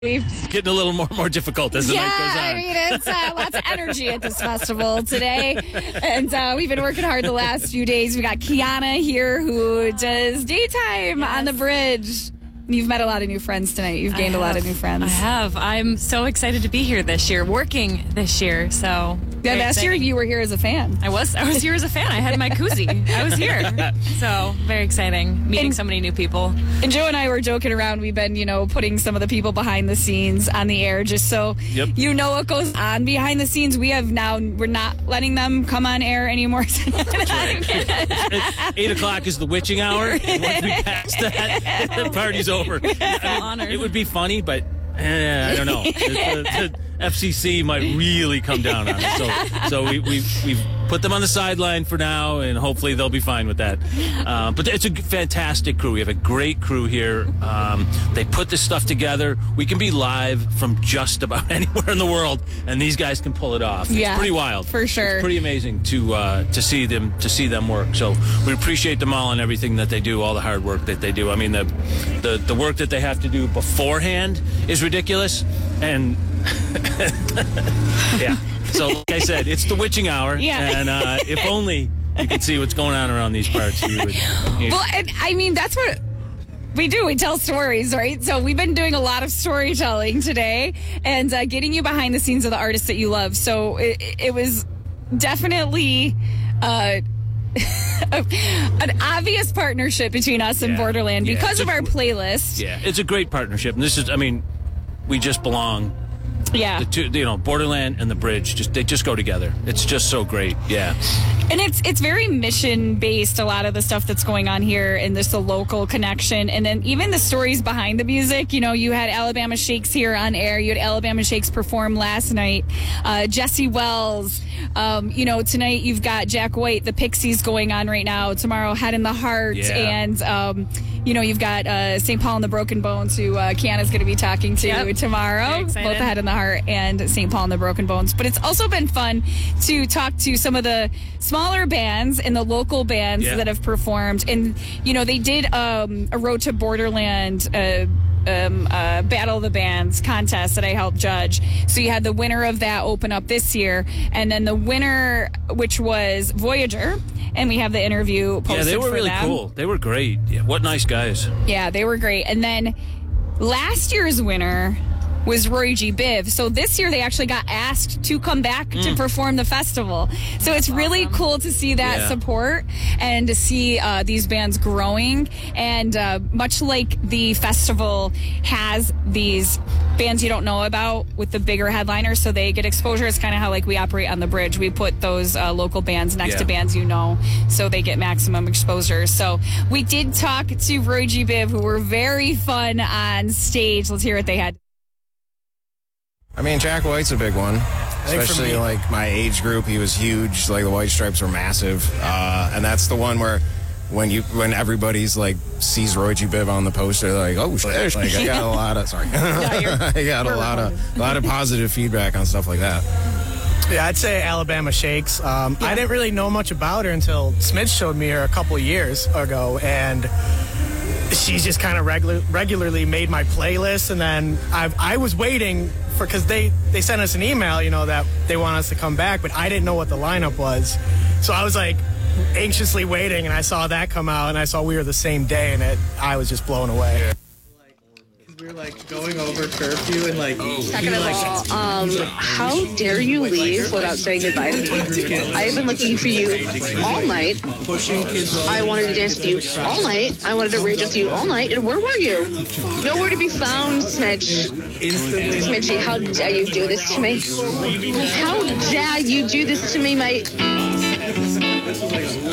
It's getting a little more difficult as the night goes on. I mean, it's lots of energy at this festival today. And we've been working hard the last few days. We got Kiana here who does daytime on the bridge. You've met a lot of new friends tonight. You've gained a lot of new friends. I have. I'm so excited to be here this year, working this year. So yeah, last year you were here as a fan. I was here as a fan. I had my koozie. I was here. So very exciting, meeting so many new people. And Joe and I were joking around. We've been, putting some of the people behind the scenes on the air just so you know what goes on behind the scenes. We're not letting them come on air anymore. It's 8 o'clock is the witching hour. And once we pass that, the party's over. It would be funny, but I don't know. The FCC might really come down on it. So we've put them on the sideline for now, and hopefully they'll be fine with that. But it's a fantastic crew. We have a great crew here. They put this stuff together. We can be live from just about anywhere in the world, and these guys can pull it off. It's pretty wild, for sure. It's pretty amazing to see them work. So we appreciate them all and everything that they do, all the hard work that they do. I mean, the work that they have to do beforehand is ridiculous, and yeah. So, like I said, it's the witching hour, and if only you could see what's going on around these parts. Well, and I mean, that's what we do. We tell stories, right? So we've been doing a lot of storytelling today and getting you behind the scenes of the artists that you love. So it was definitely an obvious partnership between us and Borderland because of our playlist. Yeah, it's a great partnership. And we just belong. Yeah. The two, Borderland and the Bridge, they just go together. It's just so great. Yeah. And it's very mission based, a lot of the stuff that's going on here, and there's the local connection. And then even the stories behind the music. You had Alabama Shakes here on air. You had Alabama Shakes perform last night. Jesse Wells. Tonight you've got Jack White, the Pixies going on right now. Tomorrow, Head in the Heart. Yeah. And, you've got St. Paul and the Broken Bones, who Kiana's going to be talking to tomorrow. Both the Head in the Heart and St. Paul and the Broken Bones. But it's also been fun to talk to some of the smaller bands and the local bands that have performed. And, they did a Road to Borderland Battle of the Bands contest that I helped judge. So you had the winner of that open up this year, and then the winner, which was Voyager, and we have the interview posted. Yeah, they were for really them. cool. They were great. Yeah, what nice guys. Yeah, they were great. And then last year's winner was Roy G. Biv. So this year they actually got asked to come back to perform the festival. So it's really cool to see that support and to see these bands growing. And much like the festival has these bands you don't know about with the bigger headliners, so they get exposure. It's kind of how we operate on the Bridge. We put those local bands next to bands so they get maximum exposure. So we did talk to Roy G. Biv, who were very fun on stage. Let's hear what they had. I mean, Jack White's a big one, especially my age group. He was huge. The White Stripes were massive, and that's the one where when everybody's sees Roy G. Biv on the poster, they're like, oh shit! I got a lot of I got a lot of positive feedback on stuff like that. Yeah, I'd say Alabama Shakes. I didn't really know much about her until Smith showed me her a couple of years ago, and she's just kind of regularly made my playlist. And then I was waiting because they sent us an email, that they want us to come back, but I didn't know what the lineup was. So I was anxiously waiting, and I saw that come out, and I saw we were the same day, and I was just blown away. We were going over curfew and Second of all, how dare you leave without saying goodbye to me? I have been looking for you all night. I wanted to dance with you all night. I wanted to rage with you all night. And where were you? Nowhere to be found, Smidge. Smidgey, how dare you do this to me? How dare you do this to me, mate?